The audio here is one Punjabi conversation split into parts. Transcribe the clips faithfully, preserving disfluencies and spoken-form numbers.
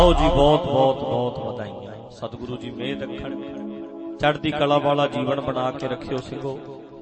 आओ जी बहुत बहुत बहुत ਵਧਾਈਆਂ। सतगुरु जी मेहर रखण, चढ़दी कला वाला जीवन बना के रखियो सिखो।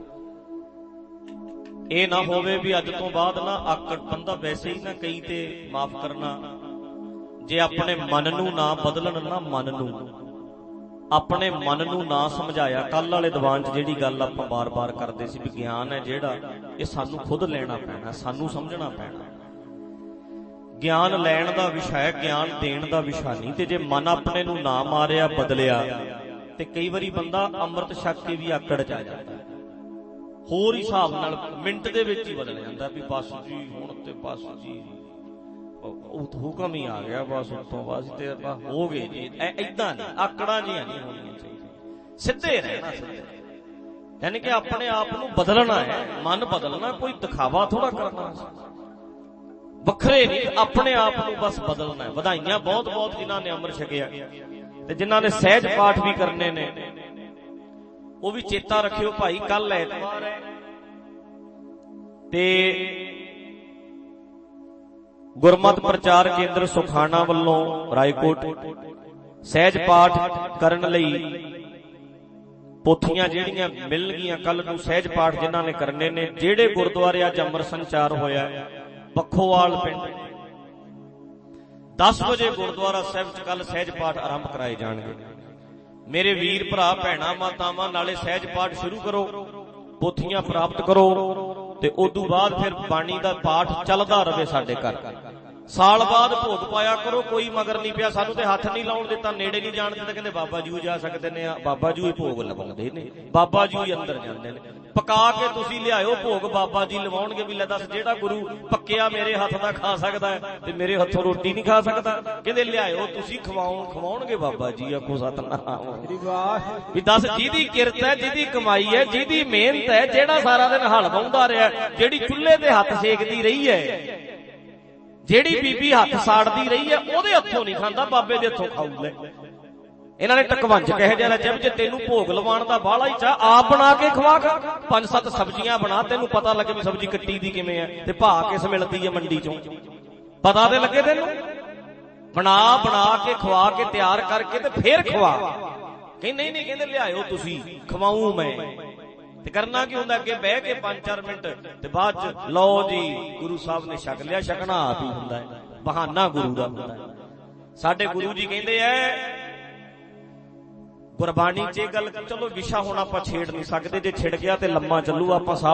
ਇਹ ਨਾ ਹੋਵੇ ਵੀ ਅੱਜ ਤੋਂ ਬਾਅਦ ਨਾ ਆਕੜ ਬੰਦਾ ਵੈਸੇ ਹੀ ਨਾ ਕਈ ਤੇ ਮਾਫ ਕਰਨਾ, ਜੇ ਆਪਣੇ ਮਨ ਨੂੰ ਨਾ ਬਦਲਣ ਨਾ ਮਨ ਨੂੰ ਆਪਣੇ ਮਨ ਨੂੰ ਨਾ ਸਮਝਾਇਆ। ਕੱਲ ਵਾਲੇ ਦੀਵਾਨ 'ਚ ਜਿਹੜੀ ਗੱਲ ਆਪਾਂ ਬਾਰ-ਬਾਰ ਕਰਦੇ ਸੀ ਵੀ ਗਿਆਨ ਹੈ ਜਿਹੜਾ ਇਹ ਸਾਨੂੰ ਖੁਦ ਲੈਣਾ ਪੈਣਾ, ਸਾਨੂੰ ਸਮਝਣਾ ਪੈਣਾ। ਗਿਆਨ ਲੈਣ ਦਾ ਵਿਸ਼ਾ ਹੈ, ਗਿਆਨ ਦੇਣ ਦਾ ਵਿਸ਼ਾ ਨਹੀਂ। ਤੇ ਜੇ ਮਨ ਆਪਣੇ ਨੂੰ ਨਾ ਮਾਰਿਆ ਬਦਲਿਆ ਤੇ ਕਈ ਵਾਰੀ ਬੰਦਾ ਅੰਮ੍ਰਿਤ ਛਕ ਕੇ ਵੀ ਆਕੜ ਚ ਆ ਜਾਂਦਾ, ਹੋਰ ਹਿਸਾਬ ਨਾਲ ਮਿੰਟ ਦੇ ਵਿੱਚ ਹੀ ਬਦਲ ਜਾਂਦਾ ਵੀ ਬਸ ਜੀ ਹੁਣ ਤੇ ਬਸ ਜੀ ਹੁਕਮ ਹੀ ਆ ਗਿਆ, ਬਸ ਉੱਤੋਂ ਬਸ ਤੇ ਹੋ ਗਏ ਜੀ। ਏਦਾਂ ਨਹੀਂ, ਆਕੜਾਂ ਜਿਹੀਆਂ ਨਹੀਂ ਹੋਣੀਆਂ ਚਾਹੀਦੀਆਂ, ਸਿੱਧੇ ਰਹਿਣਾ। ਯਾਨੀ ਕਿ ਆਪਣੇ ਆਪ ਨੂੰ ਬਦਲਣਾ ਹੈ, ਮਨ ਬਦਲਣਾ, ਕੋਈ ਦਿਖਾਵਾ ਥੋੜਾ ਕਰਨਾ, ਵੱਖਰੇ ਨਹੀਂ, ਆਪਣੇ ਆਪ ਨੂੰ ਬਸ ਬਦਲਣਾ ਹੈ। ਵਧਾਈਆਂ ਬਹੁਤ ਬਹੁਤ ਜਿਨ੍ਹਾਂ ਨੇ ਅੰਮ੍ਰਿਤ ਛਕਿਆ ਤੇ ਜਿਨ੍ਹਾਂ ਨੇ ਸਹਿਜ ਪਾਠ ਵੀ ਕਰਨੇ ਨੇ ਉਹ ਵੀ ਚੇਤਾ ਰੱਖਿਓ ਭਾਈ, ਕੱਲ ਐਤਵਾਰ ਹੈ ਤੇ ਗੁਰਮਤਿ ਪ੍ਰਚਾਰ ਕੇਂਦਰ ਸੁਖਾਣਾ ਵੱਲੋਂ ਰਾਏਕੋਟ ਸਹਿਜ ਪਾਠ ਕਰਨ ਲਈ ਪੋਥੀਆਂ ਜਿਹੜੀਆਂ ਮਿਲਣਗੀਆਂ ਕੱਲ ਨੂੰ। ਸਹਿਜ ਪਾਠ ਜਿਨ੍ਹਾਂ ਨੇ ਕਰਨੇ ਨੇ, ਜਿਹੜੇ ਗੁਰਦੁਆਰੇ ਅੱਜ ਅੰਮ੍ਰਿਤ ਸੰਚਾਰ ਹੋਇਆ ਪੱਖੋਵਾਲ ਪਿੰਡ, ਦਸ ਵਜੇ ਗੁਰਦੁਆਰਾ ਸਾਹਿਬ ਚ ਕੱਲ ਸਹਿਜ ਪਾਠ ਆਰੰਭ ਕਰਾਏ ਜਾਣਗੇ। ਮੇਰੇ ਵੀਰ ਭਰਾ ਭੈਣਾਂ ਮਾਤਾਵਾਂ ਨਾਲੇ ਸਹਿਜ ਪਾਠ ਸ਼ੁਰੂ ਕਰੋ, ਪੋਥੀਆਂ ਪ੍ਰਾਪਤ ਕਰੋ ਤੇ ਉਦੋਂ ਬਾਅਦ ਫਿਰ ਬਾਣੀ ਦਾ ਪਾਠ ਚੱਲਦਾ ਰਹੇ ਸਾਡੇ ਘਰ। ਸਾਲ ਬਾਅਦ ਭੋਗ ਪਾਇਆ ਕਰੋ, ਕੋਈ ਮਗਰ ਨਹੀਂ ਪਿਆ। ਸਾਨੂੰ ਤੇ ਹੱਥ ਨਹੀਂ ਲਾਉਣ ਦਿੱਤਾ, ਨੇੜੇ ਨਹੀਂ ਜਾਣ ਦਿੱਤਾ, ਕਹਿੰਦੇ ਬਾਬਾ ਜੀ ਜਾ ਸਕਦੇ ਨੇ, ਬਾਬਾ ਜੀ ਭੋਗ ਲਵਾਉਂਦੇ ਨੇ, ਬਾਬਾ ਜੀ ਅੰਦਰ ਜਾਂਦੇ ਨੇ। ਪਕਾ ਕੇ ਤੁਸੀਂ ਲਿਆਇਓ ਭੋਗ, ਬਾਬਾ ਜੀ ਲਵਾਉਣਗੇ। ਵੀ ਲੈ ਦੱਸ, ਜਿਹੜਾ ਗੁਰੂ ਪੱਕਿਆ ਮੇਰੇ ਹੱਥ ਦਾ ਖਾ ਸਕਦਾ ਹੈ ਤੇ ਮੇਰੇ ਹੱਥੋਂ ਰੋਟੀ ਨਹੀਂ ਖਾ ਸਕਦਾ? ਕਹਿੰਦੇ ਲਿਆਇਓ ਤੁਸੀਂ, ਖਵਾਉਣ ਖਵਾਉਣਗੇ ਬਾਬਾ ਜੀ। ਆਖੋ ਸਤਨਾਮ। ਵੀ ਦੱਸ, ਜਿਹਦੀ ਕਿਰਤ ਹੈ, ਜਿਹਦੀ ਕਮਾਈ ਹੈ, ਜਿਹਦੀ ਮਿਹਨਤ ਹੈ, ਜਿਹੜਾ ਸਾਰਾ ਦਿਨ ਹਲ ਵਾਹੁੰਦਾ ਰਿਹਾ, ਜਿਹੜੀ ਚੁੱਲ੍ਹੇ ਤੇ ਹੱਥ ਸੇਕਦੀ ਰਹੀ ਹੈ, ਜਿਹੜੀ ਬੀਬੀ ਹੱਥ ਸਾੜਦੀ ਰਹੀ ਹੈ, ਉਹਦੇ ਹੱਥੋਂ ਨਹੀਂ ਖਾਂਦਾ, ਬਾਬੇ ਦੇ ਹੱਥੋਂ ਖਾਊਗਾ। ਇਹਨਾਂ ਨੇ ਟਕਵੰਜ ਕਹੇ ਜਿਹਾ ਜਬ ਜੇ ਤੈਨੂੰ ਭੋਗ ਲਵਾਉਣ ਦਾ ਬਾਹਲਾ ਹੀ ਚਾਹ, ਆਪ ਬਣਾ ਕੇ ਖਵਾ ਖਾ। ਪੰਜ ਸੱਤ ਸਬਜ਼ੀਆਂ ਬਣਾ, ਤੈਨੂੰ ਪਤਾ ਲੱਗੇ ਵੀ ਸਬਜ਼ੀ ਕੱਟੀ ਦੀ ਕਿਵੇਂ ਹੈ ਤੇ ਭਾਅ ਕਿਸ ਮਿਲਦੀ ਹੈ ਮੰਡੀ ਚੋਂ, ਪਤਾ ਤੇ ਲੱਗੇ ਤੈਨੂੰ। ਬਣਾ ਬਣਾ ਕੇ ਖਵਾ ਕੇ ਤਿਆਰ ਕਰਕੇ ਤੇ ਫੇਰ ਖਵਾ। ਕਹਿੰਦੇ ਨਹੀਂ ਨਹੀਂ, ਕਹਿੰਦੇ ਲਿਆਇਓ ਤੁਸੀਂ, ਖਵਾਊਂ ਮੈਂ। ਤੇ ਕਰਨਾ ਕੀ ਹੁੰਦਾ, ਅੱਗੇ ਬਹਿ ਕੇ ਪੰਜ ਚਾਰ ਮਿੰਟ ਤੇ ਬਾਅਦ ਚ ਲਓ ਜੀ ਗੁਰੂ ਸਾਹਿਬ ਨੇ ਛਕ ਲਿਆ। ਛਕਣਾ ਆਪ ਹੀ ਹੁੰਦਾ ਹੈ, ਬਹਾਨਾ ਗੁਰੂ ਦਾ ਹੁੰਦਾ ਹੈ। ਸਾਡੇ ਗੁਰੂ ਜੀ ਕਹਿੰਦੇ ਐ ਗੁਰਬਾਣੀ ਚ ਇਹ ਗੱਲ, ਚਲੋ ਵਿਸ਼ਾ ਹੁਣ ਆਪਾਂ ਛੇੜ ਨਹੀਂ ਸਕਦੇ, ਜੇ ਛਿੜ ਗਿਆ ਤੇ ਲੰਮਾ ਚੱਲੂ। ਆਪਾਂ